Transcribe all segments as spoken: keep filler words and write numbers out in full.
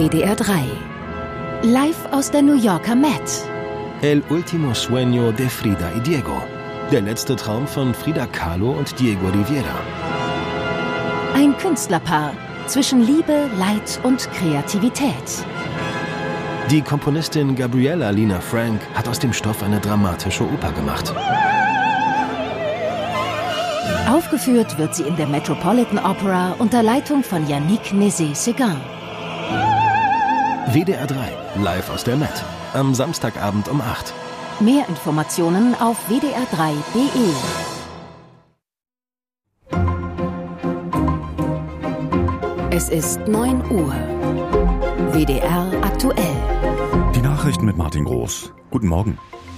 W D R drei. Live aus der New Yorker Met. El último sueño de Frida y Diego. Der letzte Traum von Frida Kahlo und Diego Rivera. Ein Künstlerpaar zwischen Liebe, Leid und Kreativität. Die Komponistin Gabriella Lina Frank hat aus dem Stoff eine dramatische Oper gemacht. Aufgeführt wird sie in der Metropolitan Opera unter Leitung von Yannick Nézet-Séguin. W D R drei, live aus der Met. Am Samstagabend um acht. Mehr Informationen auf w d r drei punkt d e. Es ist neun Uhr. W D R aktuell. Die Nachrichten mit Martin Groß. Guten Morgen.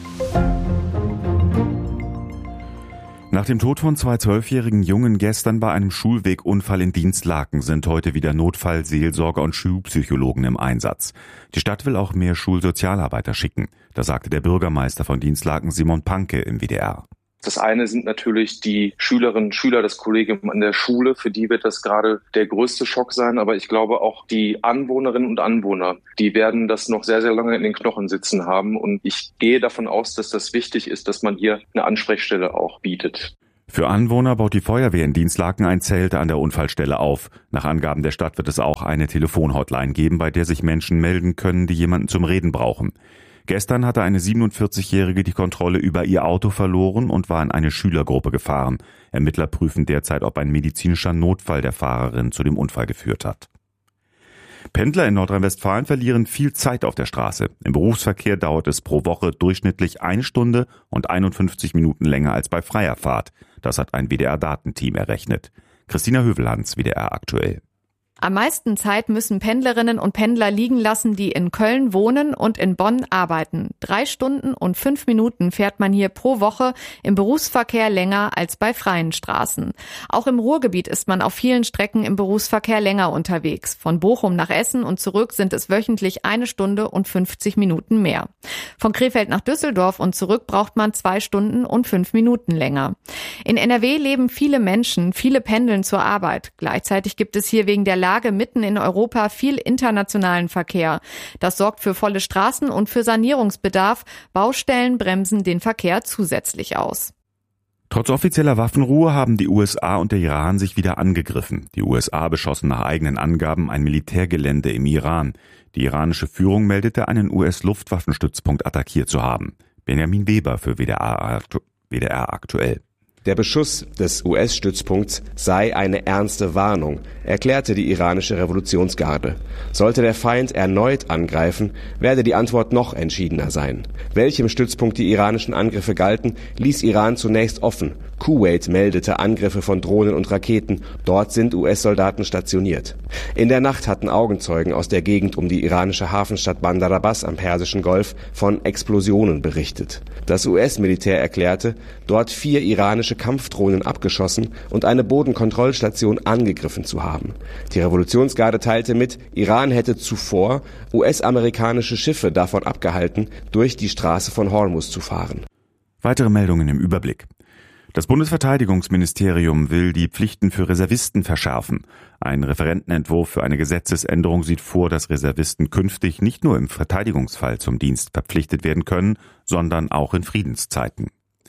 Nach dem Tod von zwei zwölfjährigen Jungen gestern bei einem Schulwegunfall in Dinslaken sind heute wieder Notfallseelsorger und Schulpsychologen im Einsatz. Die Stadt will auch mehr Schulsozialarbeiter schicken. Das sagte der Bürgermeister von Dinslaken, Simon Panke, im W D R. Das eine sind natürlich die Schülerinnen und Schüler, das Kollegium an der Schule. Für die wird das gerade der größte Schock sein. Aber ich glaube auch die Anwohnerinnen und Anwohner, die werden das noch sehr, sehr lange in den Knochen sitzen haben. Und ich gehe davon aus, dass das wichtig ist, dass man hier eine Ansprechstelle auch bietet. Für Anwohner baut die Feuerwehr in Dinslaken ein Zelt an der Unfallstelle auf. Nach Angaben der Stadt wird es auch eine Telefonhotline geben, bei der sich Menschen melden können, die jemanden zum Reden brauchen. Gestern hatte eine siebenundvierzigjährige die Kontrolle über ihr Auto verloren und war in eine Schülergruppe gefahren. Ermittler prüfen derzeit, ob ein medizinischer Notfall der Fahrerin zu dem Unfall geführt hat. Pendler in Nordrhein-Westfalen verlieren viel Zeit auf der Straße. Im Berufsverkehr dauert es pro Woche durchschnittlich eine Stunde und einundfünfzig Minuten länger als bei freier Fahrt. Das hat ein W D R-Datenteam errechnet. Christina Hövelhans, W D R aktuell. Am meisten Zeit müssen Pendlerinnen und Pendler liegen lassen, die in Köln wohnen und in Bonn arbeiten. Drei Stunden und fünf Minuten fährt man hier pro Woche im Berufsverkehr länger als bei freien Straßen. Auch im Ruhrgebiet ist man auf vielen Strecken im Berufsverkehr länger unterwegs. Von Bochum nach Essen und zurück sind es wöchentlich eine Stunde und fünfzig Minuten mehr. Von Krefeld nach Düsseldorf und zurück braucht man zwei Stunden und fünf Minuten länger. In N R W leben viele Menschen, viele pendeln zur Arbeit. Gleichzeitig gibt es hier wegen der Lage mitten in Europa viel internationalen Verkehr. Das sorgt für volle Straßen und für Sanierungsbedarf. Baustellen bremsen den Verkehr zusätzlich aus. Trotz offizieller Waffenruhe haben die U S A und der Iran sich wieder angegriffen. Die U S A beschossen nach eigenen Angaben ein Militärgelände im Iran. Die iranische Führung meldete, einen U S-Luftwaffenstützpunkt attackiert zu haben. Benjamin Weber für W D R, W D R aktuell. Der Beschuss des U S-Stützpunkts sei eine ernste Warnung, erklärte die iranische Revolutionsgarde. Sollte der Feind erneut angreifen, werde die Antwort noch entschiedener sein. Welchem Stützpunkt die iranischen Angriffe galten, ließ Iran zunächst offen. Kuwait meldete Angriffe von Drohnen und Raketen. Dort sind U S-Soldaten stationiert. In der Nacht hatten Augenzeugen aus der Gegend um die iranische Hafenstadt Bandar Abbas am Persischen Golf von Explosionen berichtet. Das U S-Militär erklärte, dort vier iranische Kampfdrohnen abgeschossen und eine Bodenkontrollstation angegriffen zu haben. Die Revolutionsgarde teilte mit, Iran hätte zuvor U S-amerikanische Schiffe davon abgehalten, durch die Straße von Hormuz zu fahren. Weitere Meldungen im Überblick. Das Bundesverteidigungsministerium will die Pflichten für Reservisten verschärfen. Ein Referentenentwurf für eine Gesetzesänderung sieht vor, dass Reservisten künftig nicht nur im Verteidigungsfall zum Dienst verpflichtet werden können, sondern auch in Friedenszeiten.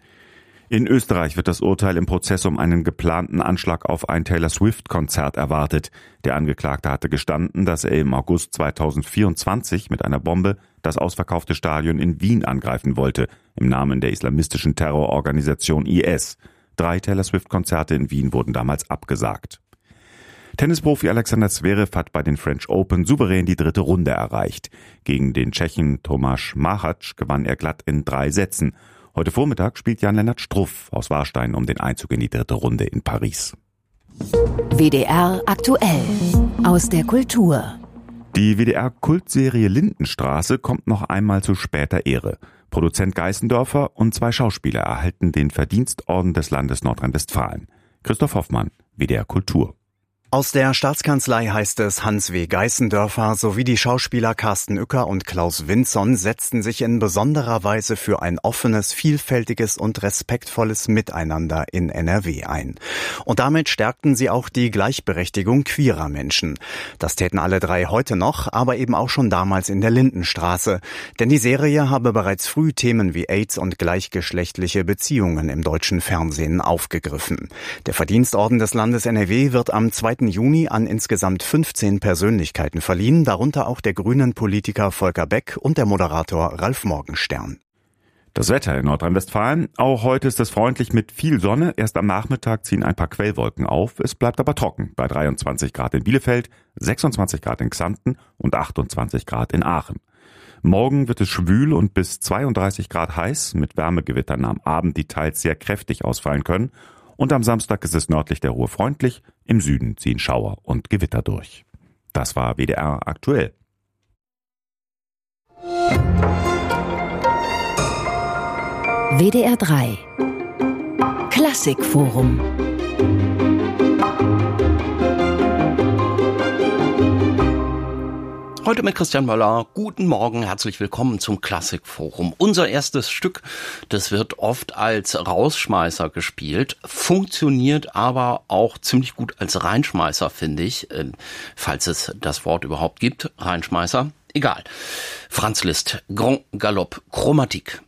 In Österreich wird das Urteil im Prozess um einen geplanten Anschlag auf ein Taylor-Swift-Konzert erwartet. Der Angeklagte hatte gestanden, dass er im August zweitausendvierundzwanzig mit einer Bombe das ausverkaufte Stadion in Wien angreifen wollte, im Namen der islamistischen Terrororganisation I S. Drei Taylor-Swift-Konzerte in Wien wurden damals abgesagt. Tennisprofi Alexander Zverev hat bei den French Open souverän die dritte Runde erreicht. Gegen den Tschechen Tomáš Machač gewann er glatt in drei Sätzen. Heute Vormittag spielt Jan-Lennart Struff aus Warstein um den Einzug in die dritte Runde in Paris. W D R aktuell aus der Kultur. Die W D R-Kultserie Lindenstraße kommt noch einmal zu später Ehre. Produzent Geißendörfer und zwei Schauspieler erhalten den Verdienstorden des Landes Nordrhein-Westfalen. Christoph Hoffmann, W D R Kultur. Aus der Staatskanzlei heißt es, Hans W. Geißendörfer sowie die Schauspieler Carsten Uecker und Klaus Winzon setzten sich in besonderer Weise für ein offenes, vielfältiges und respektvolles Miteinander in N R W ein. Und damit stärkten sie auch die Gleichberechtigung queerer Menschen. Das täten alle drei heute noch, aber eben auch schon damals in der Lindenstraße. Denn die Serie habe bereits früh Themen wie AIDS und gleichgeschlechtliche Beziehungen im deutschen Fernsehen aufgegriffen. Der Verdienstorden des Landes N R W wird am zweiten Juni an insgesamt fünfzehn Persönlichkeiten verliehen, darunter auch der grünen Politiker Volker Beck und der Moderator Ralf Morgenstern. Das Wetter in Nordrhein-Westfalen. Auch heute ist es freundlich mit viel Sonne. Erst am Nachmittag ziehen ein paar Quellwolken auf. Es bleibt aber trocken bei dreiundzwanzig Grad in Bielefeld, sechsundzwanzig Grad in Xanten und achtundzwanzig Grad in Aachen. Morgen wird es schwül und bis zweiunddreißig Grad heiß, mit Wärmegewittern am Abend, die teils sehr kräftig ausfallen können. Und am Samstag ist es nördlich der Ruhr freundlich, im Süden ziehen Schauer und Gewitter durch. Das war W D R aktuell. W D R drei Klassikforum. Heute mit Christian Möller. Guten Morgen, herzlich willkommen zum Klassikforum. Unser erstes Stück, das wird oft als Rausschmeißer gespielt, funktioniert aber auch ziemlich gut als Reinschmeißer, finde ich, falls es das Wort überhaupt gibt, Reinschmeißer. Egal. Franz Liszt, Grand Galopp, Chromatik.